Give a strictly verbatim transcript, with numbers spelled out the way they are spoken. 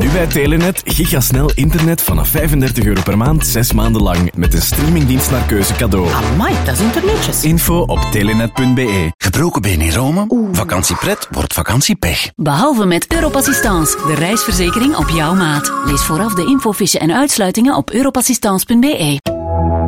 Nu bij Telenet gigasnel internet vanaf vijfendertig euro per maand, zes maanden lang. Met een streamingdienst naar keuze cadeau. Amai, dat is internetjes. Info op telenet punt be. Gebroken been in Rome? Oeh. Vakantiepret wordt vakantiepech. Behalve met Europassistance, de reisverzekering op jouw maat. Lees vooraf de infofiche en uitsluitingen op europassistance punt be.